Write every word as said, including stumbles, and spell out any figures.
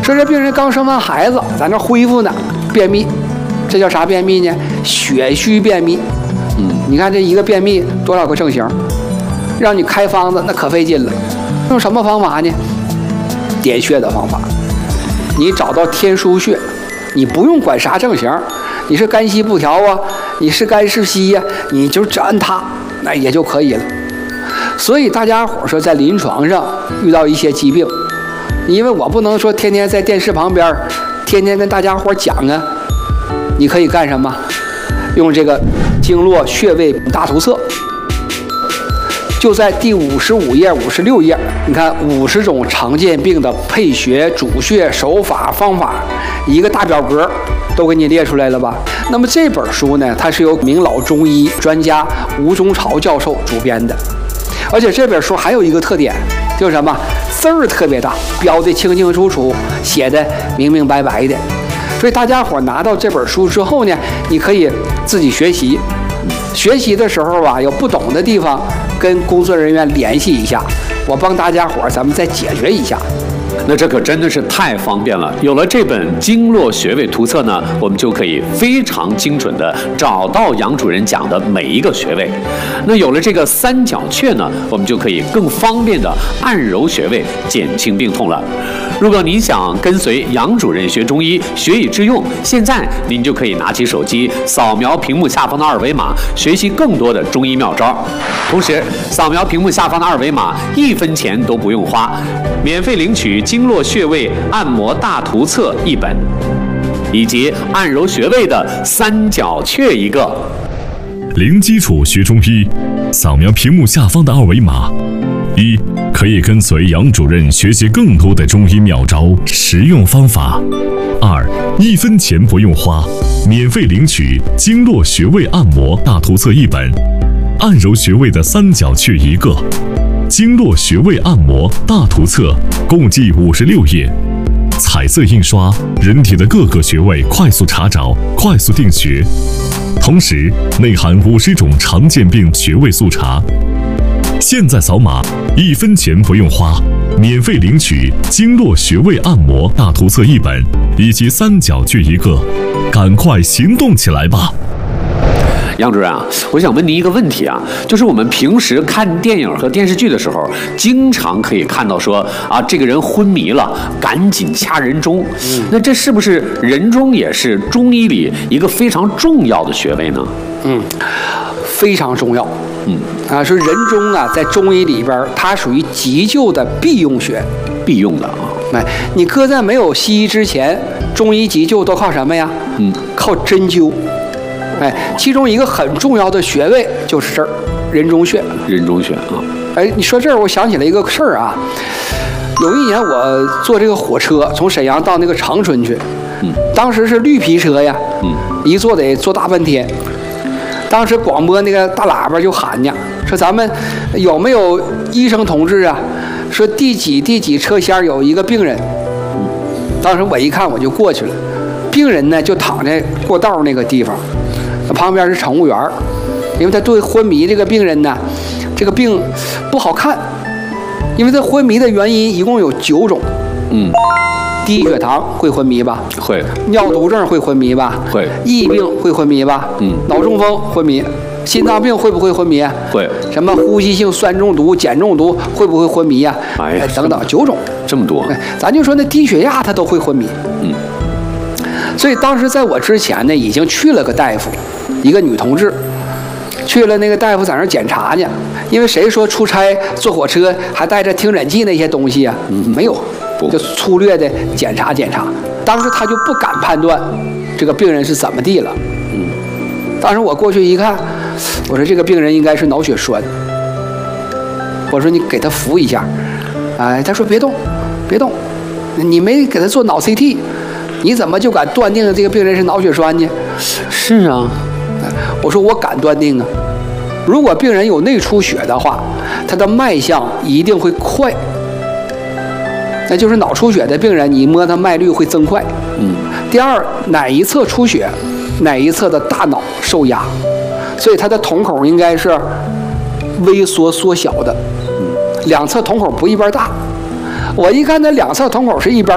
说这病人刚生完孩子，在那恢复呢，便秘，这叫啥便秘呢？血虚便秘。嗯，你看这一个便秘多少个症型，让你开方子那可费劲了。用什么方法呢？点穴的方法。你找到天枢穴，你不用管啥症型，你是肝气不调啊，你是肝是虚呀，你就只按它，那也就可以了。所以大家伙说，在临床上遇到一些疾病，因为我不能说天天在电视旁边，天天跟大家伙讲啊，你可以干什么？用这个经络穴位大图册，就在第五十五页、五十六页，你看五十种常见病的配穴、主穴、手法、方法，一个大表格都给你列出来了吧？那么这本书呢，它是由名老中医专家吴中朝教授主编的，而且这本书还有一个特点，就是什么？字儿特别大，标的清清楚楚，写的明明白白的。所以大家伙拿到这本书之后呢，你可以自己学习。学习的时候啊，有不懂的地方，跟工作人员联系一下，我帮大家伙咱们再解决一下。 那这可真的是太方便了。有了这本经络穴位图册呢，我们就可以非常精准的找到杨主任讲的每一个穴位。那有了这个三角穴呢，我们就可以更方便的按揉穴位，减轻病痛了。如果您想跟随杨主任学中医，学以致用，现在您就可以拿起手机，扫描屏幕下方的二维码，学习更多的中医妙招。同时，扫描屏幕下方的二维码，一分钱都不用花，免费领取经络穴位按摩大图册一本，以及按揉穴位的三角穴一个。 零基础学中医，扫描屏幕下方的二维码。一，可以跟随杨主任学习更多的中医妙招、实用方法。二，一分钱不用花，免费领取经络穴位按摩大图册一本，按揉穴位的三角穴一个。经络穴位按摩大图册共计五十六页，彩色印刷，人体的各个穴位快速查找，快速定穴。同时内含五十种常见病穴位速查。现在扫码，一分钱不用花，免费领取经络穴位按摩大图册一本，以及三角穴一个，赶快行动起来吧！ 杨主任啊，我想问您一个问题啊，就是我们平时看电影和电视剧的时候，经常可以看到说啊，这个人昏迷了，赶紧掐人中。嗯，那这是不是人中也是中医里一个非常重要的穴位呢？ 嗯，非常重要。嗯啊，说人中啊，在中医里边，它属于急救的必用穴， 必用的啊。 哎，你搁在没有西医之前，中医急救都靠什么呀？嗯，靠针灸。哎，其中一个很重要的穴位就是这儿，人中穴。 人中穴啊！ 哎，你说这儿，我想起来一个事儿啊。有一年我坐这个火车从沈阳到那个长春去，嗯，当时是绿皮车呀，嗯，一坐得坐大半天。当时广播那个大喇叭就喊呢，说咱们有没有医生同志啊？说第几第几车厢有一个病人。当时我一看我就过去了，病人呢就躺在过道那个地方。旁边是乘务员，因为他对昏迷这个病人呢，这个病不好看，因为他昏迷的原因一共有九种。嗯，低血糖会昏迷吧？ 会。 尿毒症会昏迷吧？ 会。 疫病会昏迷吧？嗯。脑中风昏迷，心脏病会不会昏迷？ 会。 什么呼吸性酸中毒、碱中毒会不会昏迷呀？ 哎呀， 等等，九种。 这么多。 哎，咱就说那低血压他都会昏迷。嗯。所以当时在我之前呢，已经去了个大夫，一个女同志，去了那个大夫在那儿检查呢。因为谁说出差坐火车还带着听诊器那些东西啊？嗯，没有，就粗略的检查检查。当时他就不敢判断这个病人是怎么地了。嗯，当时我过去一看，我说这个病人应该是脑血栓。我说你给他扶一下。哎，他说别动，别动，你没给他做脑 C T。你怎么就敢断定这个病人是脑血栓呢？ 是啊， 我说我敢断定啊。如果病人有内出血的话，他的脉象一定会快。那就是脑出血的病人，你摸他脉率会增快。嗯。第二，哪一侧出血，哪一侧的大脑受压，所以他的瞳孔应该是微缩缩小的。嗯。两侧瞳孔不一边大。我一看他两侧瞳孔是一边